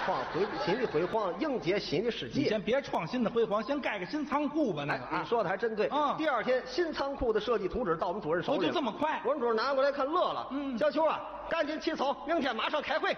创，新的辉煌，迎接新的世纪。 先别创新的辉煌，先盖个新仓库吧。那个你说的还真对。第二天，新仓库的设计图纸到我们主任手里了。 就这么快？ 我们主任拿过来看乐了。小邱啊，赶紧起草，明天马上开会。